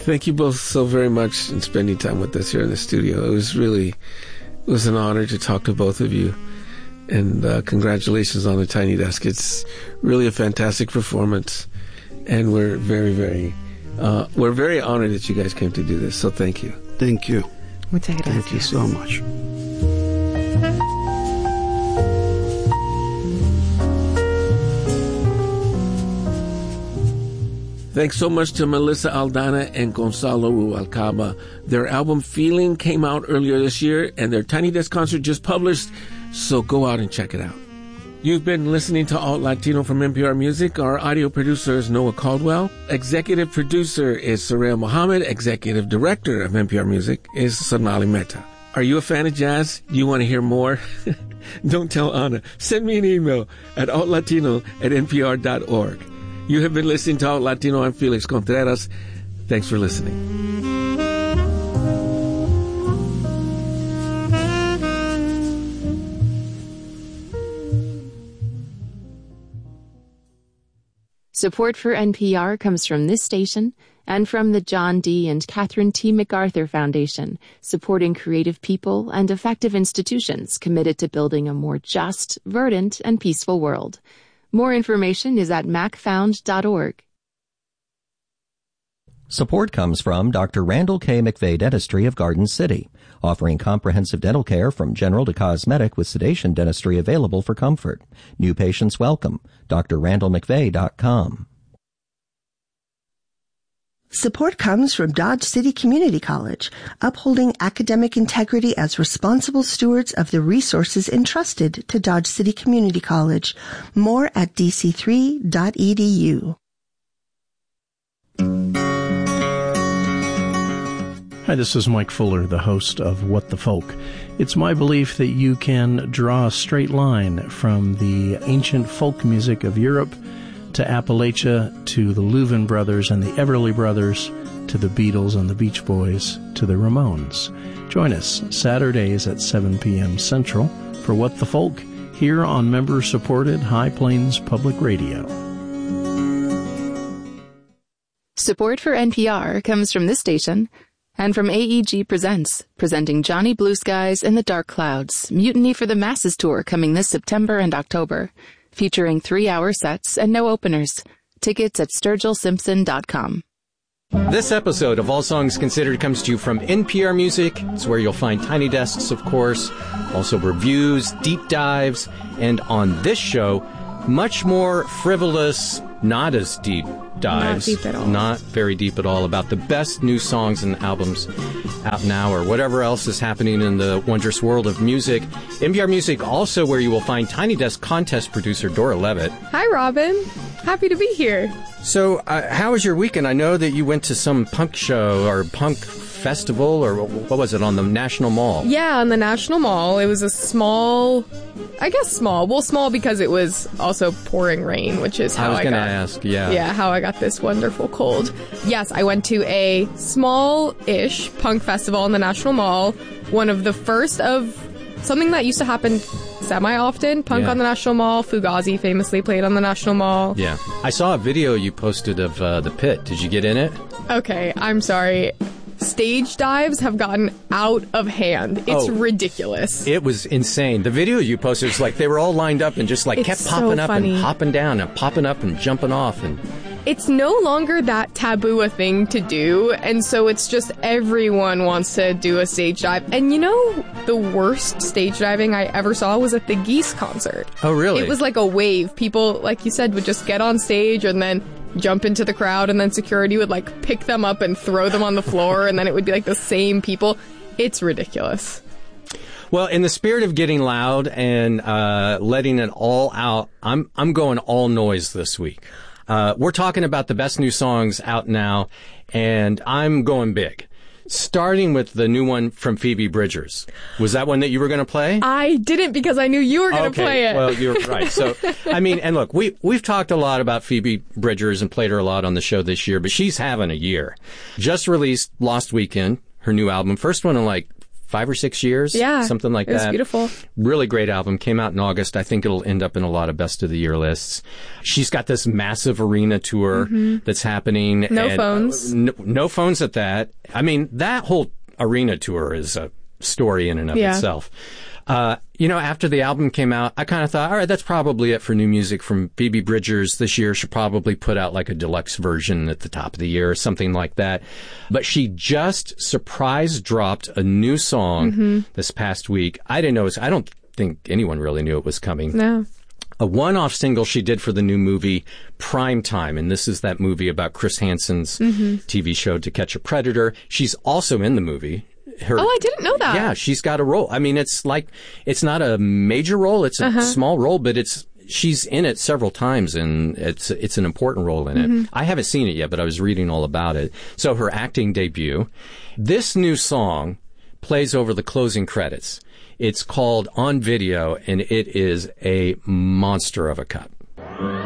Thank you both so very much in spending time with us here in the studio. It was an honor to talk to both of you. And congratulations on the Tiny Desk. It's really a fantastic performance. And we're very, very honored that you guys came to do this. So thank you. Thank you. Muchas gracias. Thank you so much. Thanks so much to Melissa Aldana and Gonzalo Rubalcaba. Their album Feeling came out earlier this year, and their Tiny Desk concert just published, so go out and check it out. You've been listening to Alt Latino from NPR Music. Our audio producer is Noah Caldwell. Executive producer is Soraya Mohammed. Executive director of NPR Music is Sonali Mehta. Are you a fan of jazz? Do you want to hear more? Don't tell Anna. Send me an email at altlatino@npr.org. You have been listening to Alt Latino. I'm Felix Contreras. Thanks for listening. Support for NPR comes from this station and from the John D. and Catherine T. MacArthur Foundation, supporting creative people and effective institutions committed to building a more just, verdant, and peaceful world. More information is at macfound.org. Support comes from Dr. Randall K. McVeigh Dentistry of Garden City, offering comprehensive dental care from general to cosmetic with sedation dentistry available for comfort. New patients welcome. drrandallmcveigh.com. Support comes from Dodge City Community College, upholding academic integrity as responsible stewards of the resources entrusted to Dodge City Community College. More at dc3.edu. Hi, this is Mike Fuller, the host of What the Folk. It's my belief that you can draw a straight line from the ancient folk music of Europe to Appalachia, to the Louvin Brothers and the Everly Brothers, to the Beatles and the Beach Boys, to the Ramones. Join us Saturdays at 7 p.m. Central for What the Folk here on member-supported High Plains Public Radio. Support for NPR comes from this station and from AEG Presents, presenting Johnny Blue Skies and the Dark Clouds, Mutiny for the Masses Tour coming this September and October, featuring 3-hour sets and no openers. Tickets at sturgillsimpson.com. This episode of All Songs Considered comes to you from NPR Music. It's where you'll find Tiny Desks, of course, also reviews, deep dives, and on this show, much more frivolous, not as deep dives. Not deep at all. Not very deep at all, about the best new songs and albums out now or whatever else is happening in the wondrous world of music. NPR Music also where you will find Tiny Desk contest producer Dora Levitt. Hi, Robin. Happy to be here. So, how was your weekend? I know that you went to some punk show or punk festival, or what was it, on the National Mall? Yeah, on the National Mall. It was a small because it was also pouring rain, which is how I was going to ask, how I got this wonderful cold. Yes, I went to a small-ish punk festival in the National Mall, one of the first of something that used to happen semi-often. Punk on the National Mall. Fugazi famously played on the National Mall. Yeah. I saw a video you posted of the pit. Did you get in it? Okay, I'm sorry. Stage dives have gotten out of hand. It's ridiculous. It was insane. The video you posted was like they were all lined up and just like kept popping up and hopping down and popping up and jumping off. And it's no longer that taboo a thing to do, and so it's just everyone wants to do a stage dive. And you know, the worst stage diving I ever saw was at the Geese concert. Oh, really? It was like a wave. People, like you said, would just get on stage and then jump into the crowd, and then security would like pick them up and throw them on the floor, and then it would be like the same people. It's ridiculous. Well, in the spirit of getting loud and letting it all out, I'm going all noise this week. We're talking about the best new songs out now, and I'm going big. Starting with the new one from Phoebe Bridgers. Was that one that you were going to play? I didn't, because I knew you were going to play it. Well, you're right. So, I mean, and look, we've talked a lot about Phoebe Bridgers and played her a lot on the show this year, but she's having a year. Just released last weekend her new album, first one in like 5 or 6 years. Yeah. Something like that. It was beautiful. Really great album. Came out in August. I think it'll end up in a lot of best of the year lists. She's got this massive arena tour that's happening. No phones. No phones at that. I mean, that whole arena tour is a story in and of itself. After the album came out, I kind of thought, all right, that's probably it for new music from Phoebe Bridgers this year. She'll probably put out like a deluxe version at the top of the year or something like that. But she just surprise dropped a new song this past week. I don't think anyone really knew it was coming. No. A one-off single she did for the new movie Prime Time, and this is that movie about Chris Hansen's TV show To Catch a Predator. She's also in the movie. I didn't know that. Yeah, she's got a role. I mean, it's not a major role. It's a small role, but she's in it several times, and it's an important role in it. I haven't seen it yet, but I was reading all about it. So her acting debut. This new song plays over the closing credits. It's called On Video, and it is a monster of a cut.